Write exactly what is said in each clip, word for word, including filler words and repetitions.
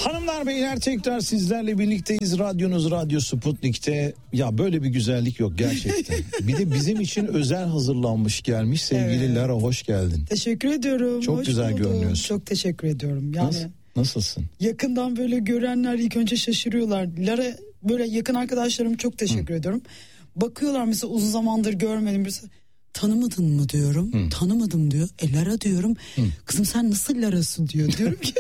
Hanımlar beyler tekrar sizlerle birlikteyiz. Radyonuz Radyo Sputnik'te. Ya böyle bir güzellik yok gerçekten. Bir de bizim için özel hazırlanmış gelmiş sevgili evet. Lara, hoş geldin. Teşekkür ediyorum. Çok hoş güzel buldum. görünüyorsun. Çok teşekkür ediyorum. Yani Nasıl? Nasılsın? Yakından böyle görenler ilk önce şaşırıyorlar. Lara, böyle yakın arkadaşlarım çok teşekkür Hı. ediyorum. Bakıyorlar mesela, uzun zamandır görmedim birisi. Tanımadın mı diyorum. Hı. Tanımadım diyor. E Lara diyorum. Hı. Kızım sen nasıl Lara'sın diyor. Diyorum ki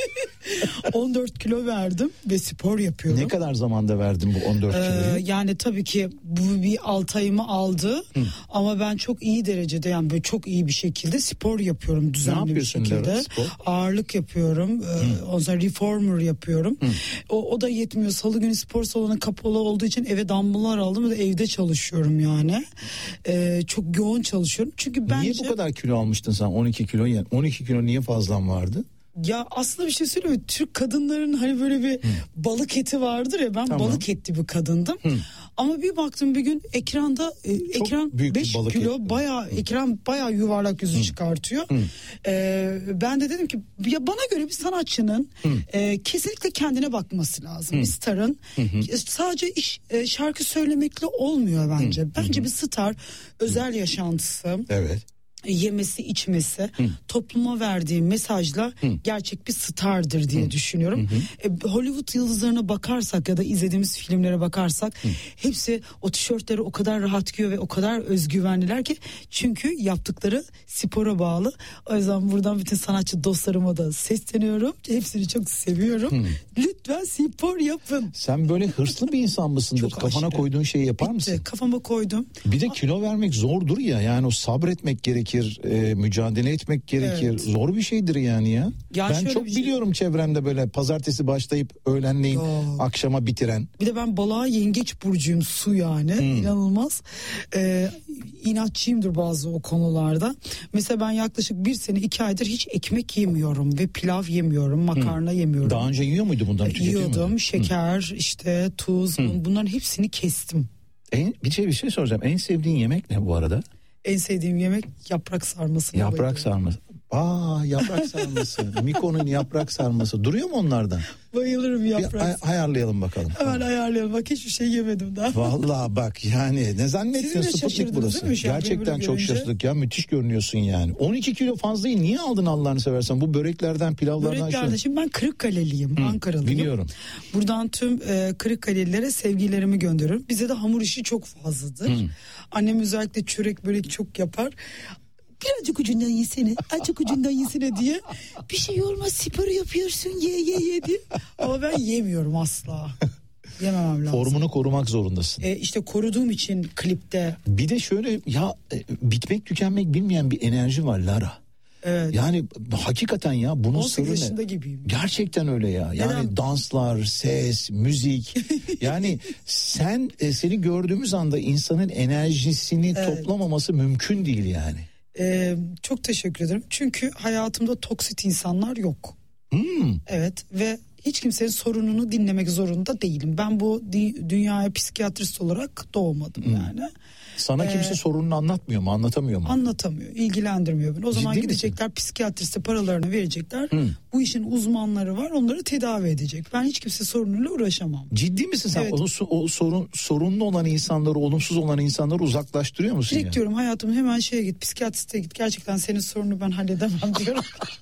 on dört kilo verdim ve spor yapıyorum. Ne kadar zamanda verdin bu on dört kiloyu? Ee, yani tabii ki bu bir altı ayımı aldı. Hı. Ama ben çok iyi derecede, yani böyle çok iyi bir şekilde spor yapıyorum düzenli bir şekilde. Ağırlık yapıyorum. Ee, o zaman reformer yapıyorum. O, o da yetmiyor. Salı günü spor salonu kapalı olduğu için eve dumbbell'lar aldım ve evde çalışıyorum yani. Ee, çok yoğun çalışıyorum. Çünkü bence... Niye bu kadar kilo almıştın sen? on iki kilo yani. on iki kilo niye fazlan vardı? Ya aslında bir şey söyleyeyim mi? Türk kadınların hani böyle bir Hı. balık eti vardır ya, ben tamam. balık etli bir kadındım. Hı. Ama bir baktım bir gün ekranda e, ekran beş kilo et. bayağı Hı. ekran bayağı yuvarlak yüzü Hı. çıkartıyor. Hı. Ee, ben de dedim ki ya bana göre bir sanatçının e, kesinlikle kendine bakması lazım. Hı. Bir starın Hı. sadece iş e, şarkı söylemekle olmuyor bence. Hı. Bence Hı. bir star özel yaşantısı. Evet. Yemesi, içmesi, Hı. topluma verdiği mesajla Hı. gerçek bir stardır diye Hı. düşünüyorum. Hı hı. E, Hollywood yıldızlarına bakarsak ya da izlediğimiz filmlere bakarsak Hı. hepsi o tişörtleri o kadar rahat giyiyor ve o kadar özgüvenliler ki, çünkü yaptıkları spora bağlı. O yüzden buradan bütün sanatçı dostlarıma da sesleniyorum. Hepsini çok seviyorum. Hı. Lütfen spor yapın. Sen böyle hırslı bir insan mısındır? Çok Kafana aşırı. koyduğun şeyi yapar Bitti. mısın? Kafama koydum. Bir de kilo vermek zordur ya, yani o sabretmek gerekir. E, mücadele etmek gerekir. Evet. Zor bir şeydir yani ya. ya ben çok şey... biliyorum çevremde böyle pazartesi başlayıp öğlenleyin Yo. akşama bitiren. Bir de ben balığa yengeç burcuyum, su yani. Hmm. İnanılmaz. Ee, inatçıyımdır bazı o konularda. Mesela ben yaklaşık bir sene iki aydır hiç ekmek yemiyorum ve pilav yemiyorum, makarna hmm. yemiyorum. Daha önce yiyor muydu bundan? Yiyordum. Muydu? Şeker, hmm. işte tuz, hmm. bunların hepsini kestim. En, bir şey bir şey soracağım. En sevdiğin yemek ne bu arada? En sevdiğim yemek yaprak sarması. Yaprak bayılıyorum. sarması. Aa, yaprak sarması. Miko'nun yaprak sarması. Duruyor mu onlardan? Bayılırım yaprak. Bir ay- ayarlayalım bakalım. Hemen tamam. ayarlayalım. Bak hiçbir şey yemedim daha. Vallahi bak yani ne zannettin, Sputnik burası. Gerçekten çok şaşırdık ya. Müthiş görünüyorsun yani. on iki kilo fazlayı niye aldın Allah'ını seversen? Bu böreklerden, pilavlardan. Böreklerden. Şu... Şimdi ben Kırıkkaleliyim. Hı, Ankaralıyım. Biliyorum. Buradan tüm e, Kırıkkalelilere sevgilerimi gönderiyorum. Bize de hamur işi çok fazladır. Hı. Annem özellikle çörek börek çok yapar. Birazcık ucundan yesene, azıcık ucundan yesene diye. Bir şey olmaz, spor yapıyorsun, ye ye ye diye. Ama ben yemiyorum asla. Yememem lazım. Formunu korumak zorundasın. E işte koruduğum için klipte. Bir de şöyle ya, e, bitmek tükenmek bilmeyen bir enerji var Lara. Evet. Yani hakikaten ya bunun sırrı ne? on sekiz yaşında gibiyim. Gerçekten öyle ya. Yani Neden? Danslar, ses, müzik. Yani sen e, seni gördüğümüz anda insanın enerjisini evet. toplamaması mümkün değil yani. Ee, çok teşekkür ederim. Çünkü hayatımda toksit insanlar yok. Hmm. Evet ve hiç kimsenin sorununu dinlemek zorunda değilim. Ben bu di- dünyaya psikiyatrist olarak doğmadım hmm. yani. Sana kimse ee, sorununu anlatmıyor mu, anlatamıyor mu? Anlatamıyor, ilgilendirmiyor beni. O zaman Ciddi gidecekler misin? Psikiyatriste paralarını verecekler. Hmm. Bu işin uzmanları var, onları tedavi edecek. Ben hiç kimse sorunuyla uğraşamam. Ciddi misin sen? Evet. O, o sorun sorunlu olan insanları, olumsuz olan insanları uzaklaştırıyor musun? Direkt ya? diyorum hayatım, hemen şeye git, psikiyatriste git. Gerçekten senin sorunu ben halledemem diyorum.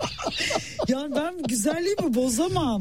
Yani ben güzelliğimi bozamam.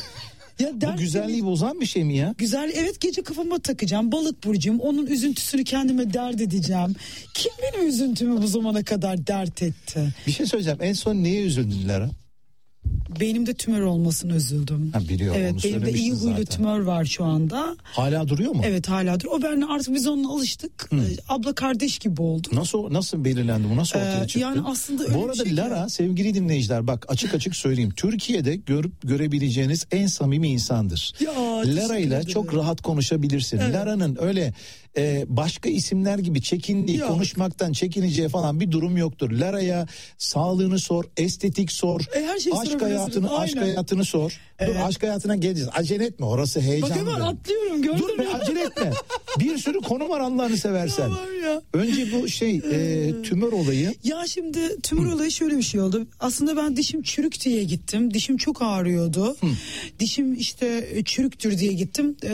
Ya bu güzelliği bozan bir şey mi ya? Güzel, evet, gece kafama takacağım, balık burcuyum, onun üzüntüsünü kendime dert edeceğim. Kim benim üzüntümü bu zamana kadar dert etti? Bir şey söyleyeceğim, en son neye üzüldün Lara? Beynimde tümör olmasına üzüldüm. Ha, biliyorum, evet, beynimde iyi huylu zaten. Tümör var şu anda. Hala duruyor mu? Evet, hala duruyor. O benimle artık biz onunla alıştık. Hmm. Abla kardeş gibi olduk. Nasıl nasıl belirlendi bu? Nasıl ortaya ee, çıktı? Yani aslında öyle bu arada bir şey Lara ya. Sevgili dinleyiciler, bak açık açık söyleyeyim. Türkiye'de görüp görebileceğiniz en samimi insandır. Ya, Lara ile çok rahat konuşabilirsin. Evet. Lara'nın öyle e, başka isimler gibi çekindiği, yok. konuşmaktan çekineceği falan bir durum yoktur. Lara'ya sağlığını sor, estetik sor, e, her aşk hayatını, aşk hayatını sor. Evet. Dur, aşk hayatına geleceğiz. Acele etme, orası heyecanlı. Bak hemen atlıyorum anlatıyorum gördün Dur mü? be acele etme. Bir sürü konu var Allah'ını seversen. Ya. Önce bu şey e, tümör olayı. Ya şimdi tümör Hı. olayı şöyle bir şey oldu. Aslında ben dişim çürük diye gittim. Dişim çok ağrıyordu. Hı. Dişim işte çürüktür diye gittim.